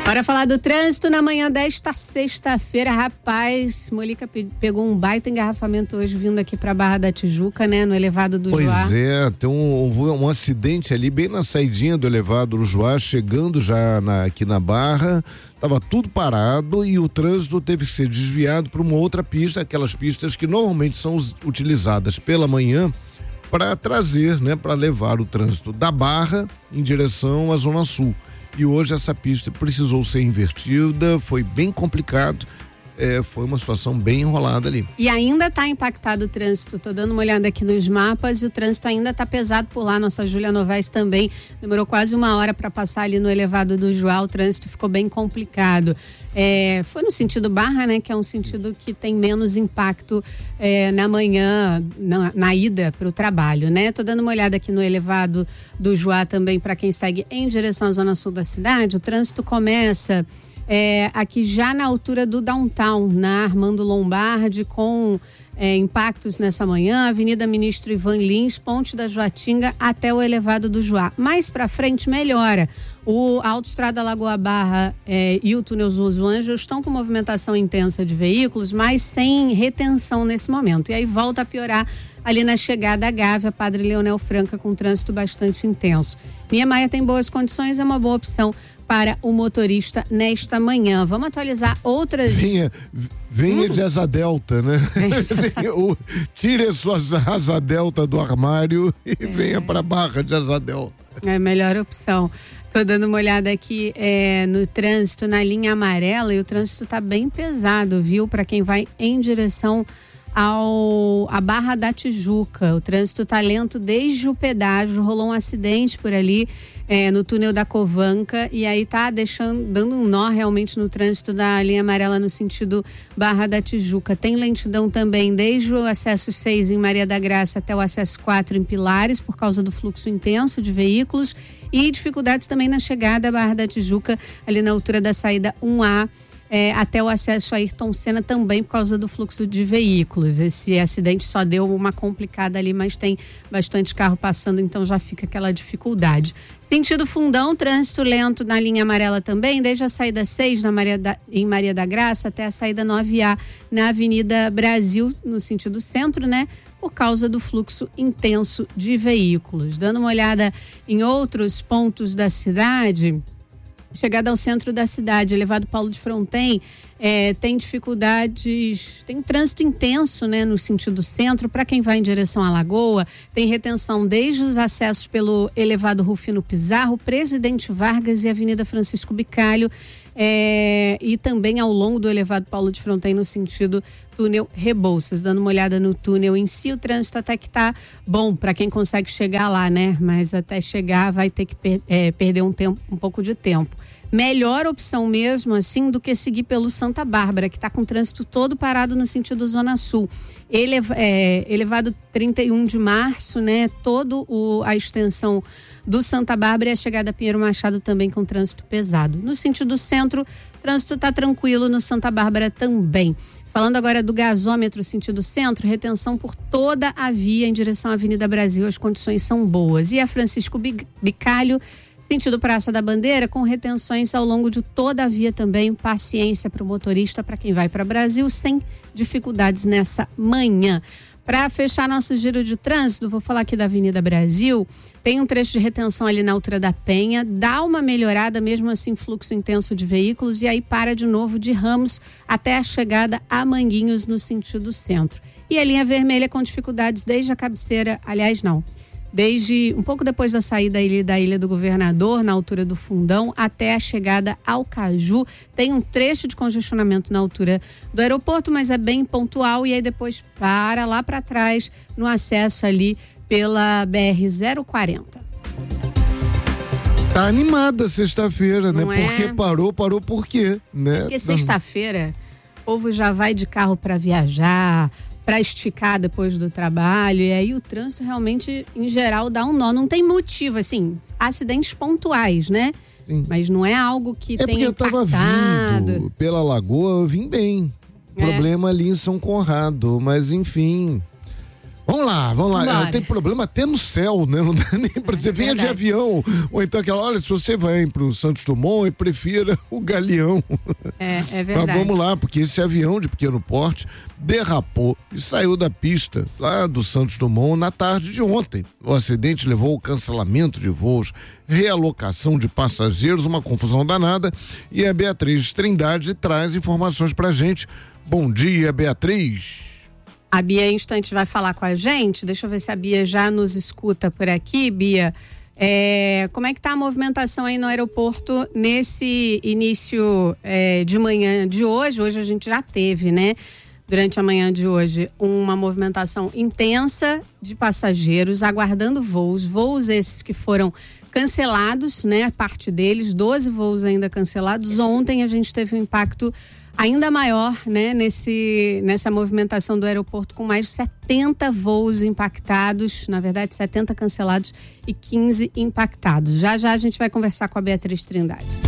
Bora falar do trânsito na manhã desta sexta-feira, rapaz. Molica pegou um baita engarrafamento hoje vindo aqui pra Barra da Tijuca, né? No elevado do Joá. Pois é, tem um acidente ali bem na saidinha do elevado do Joá, chegando já aqui na Barra. Tava tudo parado e o trânsito teve que ser desviado para uma outra pista, aquelas pistas que normalmente são utilizadas pela manhã para trazer, né? Para levar o trânsito da Barra em direção à Zona Sul. E hoje essa pista precisou ser invertida, foi bem complicado, foi uma situação bem enrolada ali. E ainda está impactado o trânsito, tô dando uma olhada aqui nos mapas e o trânsito ainda está pesado por lá, nossa Júlia Novaes também, demorou quase uma hora para passar ali no elevado do Joá, o trânsito ficou bem complicado. Foi no sentido Barra, né, que é um sentido que tem menos impacto na manhã, na ida para o trabalho, né? Tô dando uma olhada aqui no elevado do Joá também para quem segue em direção à zona sul da cidade. O trânsito começa aqui já na altura do downtown, na Armando Lombardi, com impactos nessa manhã, Avenida Ministro Ivan Lins, Ponte da Joatinga até o elevado do Joá. Mais para frente melhora. A Autoestrada Lagoa Barra e o túnel Os Anjos estão com movimentação intensa de veículos, mas sem retenção nesse momento. E aí volta a piorar ali na chegada à Gávea, Padre Leonel Franca, com trânsito bastante intenso. Niemeyer tem boas condições, é uma boa opção para o motorista nesta manhã. Vamos atualizar outras... Venha de asa delta, né? Tire a sua asa delta do armário e venha para a Barra de asa delta. É a melhor opção. Tô dando uma olhada aqui no trânsito, na linha amarela, e o trânsito tá bem pesado, viu? Para quem vai em direção à Barra da Tijuca. O trânsito tá lento desde o pedágio, rolou um acidente por ali no túnel da Covanca, e aí tá dando um nó realmente no trânsito da linha amarela no sentido Barra da Tijuca. Tem lentidão também desde o acesso 6 em Maria da Graça até o acesso 4 em Pilares, por causa do fluxo intenso de veículos, e dificuldades também na chegada à Barra da Tijuca, ali na altura da saída 1A, até o acesso a Ayrton Senna, também por causa do fluxo de veículos. Esse acidente só deu uma complicada ali, mas tem bastante carro passando, então já fica aquela dificuldade. Sentido Fundão, trânsito lento na linha amarela também, desde a saída 6 em Maria da Graça até a saída 9A na Avenida Brasil, no sentido centro, né? Por causa do fluxo intenso de veículos. Dando uma olhada em outros pontos da cidade, chegada ao centro da cidade, elevado Paulo de Fronten, tem dificuldades, tem trânsito intenso, né, no sentido centro. Para quem vai em direção à Lagoa, tem retenção desde os acessos pelo elevado Rufino Pizarro, Presidente Vargas e Avenida Francisco Bicalho, e também ao longo do elevado Paulo de Fronten no sentido túnel Rebouças. Dando uma olhada no túnel em si, o trânsito até que tá bom para quem consegue chegar lá, né? Mas até chegar vai ter que perder um pouco de tempo. Melhor opção mesmo assim do que seguir pelo Santa Bárbara, que está com o trânsito todo parado no sentido Zona Sul. Elevado 31 de março, né? A extensão do Santa Bárbara e a chegada a Pinheiro Machado também com trânsito pesado. No sentido centro, o trânsito está tranquilo, no Santa Bárbara também. Falando agora do gasômetro sentido centro, retenção por toda a via em direção à Avenida Brasil, as condições são boas. E a Francisco Bicalho, sentido Praça da Bandeira, com retenções ao longo de toda a via também. Paciência para o motorista, para quem vai para Brasil, sem dificuldades nessa manhã. Para fechar nosso giro de trânsito, vou falar aqui da Avenida Brasil. Tem um trecho de retenção ali na altura da Penha, dá uma melhorada, mesmo assim fluxo intenso de veículos, e aí para de novo de Ramos até a chegada a Manguinhos no sentido centro. E a linha vermelha com dificuldades desde a cabeceira, desde um pouco depois da saída da Ilha do Governador, na altura do Fundão, até a chegada ao Caju. Tem um trecho de congestionamento na altura do aeroporto, mas é bem pontual, e aí depois para lá para trás no acesso ali pela BR-040. Tá animada sexta-feira, né? Não Porque parou por quê, né? Porque sexta-feira o povo já vai de carro para viajar, para esticar depois do trabalho, e aí o trânsito realmente, em geral, dá um nó. Não tem motivo, assim, acidentes pontuais, né? Sim. Mas não é algo que tenha impactado. Porque eu tava vindo pela Lagoa, eu vim bem. Problema ali em São Conrado, mas enfim, Vamos lá. Tem problema até no céu, né? Não dá nem pra você venha de avião. Ou então olha, se você vai pro Santos Dumont, prefira o Galeão. É verdade. Mas vamos lá, porque esse avião de pequeno porte derrapou e saiu da pista lá do Santos Dumont na tarde de ontem. O acidente levou ao cancelamento de voos, realocação de passageiros, uma confusão danada, e a Beatriz Trindade traz informações pra gente. Bom dia, Beatriz. A Bia, em instante, vai falar com a gente. Deixa eu ver se a Bia já nos escuta por aqui, Bia. Como é que tá a movimentação aí no aeroporto nesse início de manhã de hoje? Hoje a gente já teve, né? Durante a manhã de hoje, uma movimentação intensa de passageiros aguardando voos esses que foram cancelados, né? Parte deles, 12 voos ainda cancelados. Ontem a gente teve um impacto ainda maior, né, nessa movimentação do aeroporto, com mais de 70 voos impactados, na verdade 70 cancelados e 15 impactados. Já a gente vai conversar com a Beatriz Trindade.